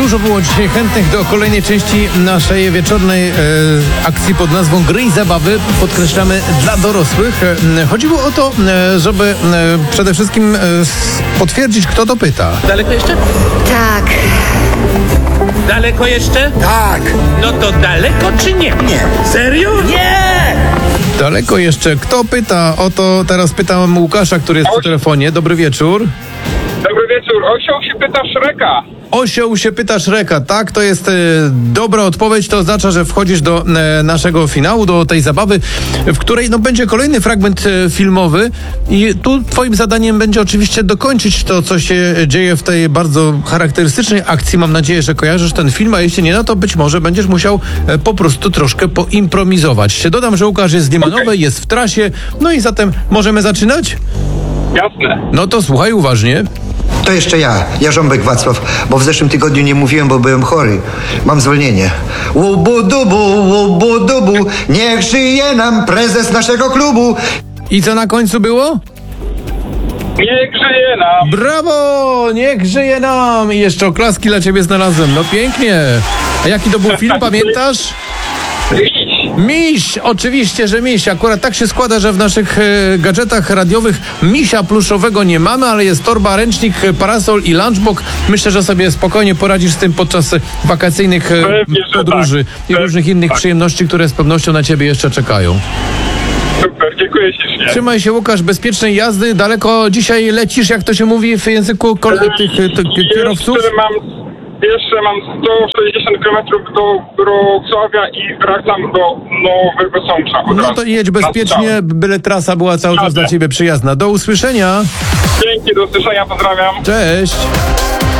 Dużo było dzisiaj chętnych do kolejnej części naszej wieczornej akcji pod nazwą Gry i Zabawy. Podkreślamy, dla dorosłych. Chodziło o to, żeby przede wszystkim potwierdzić, kto to pyta. Daleko jeszcze? Tak. Daleko jeszcze? Tak. No to daleko czy nie? Nie. Serio? Nie! Daleko jeszcze. Kto pyta? O to teraz pytam Łukasza, który jest przy telefonie. Dobry wieczór. Dobry wieczór. Osioł się pyta Szreka. Osioł się pyta Szreka, tak? To jest dobra odpowiedź, to oznacza, że wchodzisz do naszego finału, do tej zabawy, w której będzie kolejny fragment filmowy i tu twoim zadaniem będzie oczywiście dokończyć to, co się dzieje w tej bardzo charakterystycznej akcji. Mam nadzieję, że kojarzysz ten film, a jeśli nie, no to być może będziesz musiał po prostu troszkę poimprowizować. Dodam, że Łukasz jest z Limanowej, jest w trasie, no i zatem możemy zaczynać? Jasne. No to słuchaj uważnie. To jeszcze ja, Jarząbek Wacław, bo w zeszłym tygodniu nie mówiłem, bo byłem chory. Mam zwolnienie. Łubu-dubu, niech żyje nam prezes naszego klubu. I co na końcu było? Niech żyje nam. Brawo! Niech żyje nam! I jeszcze oklaski dla ciebie znalazłem. No pięknie. A jaki to był film, pamiętasz? Miś! Oczywiście, że miś. Akurat tak się składa, że w naszych gadżetach radiowych misia pluszowego nie mamy, ale jest torba, ręcznik, parasol i lunchbox. Myślę, że sobie spokojnie poradzisz z tym podczas wakacyjnych Pewnie, że podróży tak. i różnych innych przyjemności, które z pewnością na ciebie jeszcze czekają. Super, dziękuję ślicznie. Trzymaj się, Łukasz, bezpiecznej jazdy. Daleko dzisiaj lecisz, jak to się mówi w języku tych kierowców? Jeszcze mam 160 km do Wrocławia i wracam do Nowego Sącza. No to jedź bezpiecznie, byle trasa była cały czas dla ciebie przyjazna. Do usłyszenia. Dzięki, do usłyszenia, pozdrawiam. Cześć.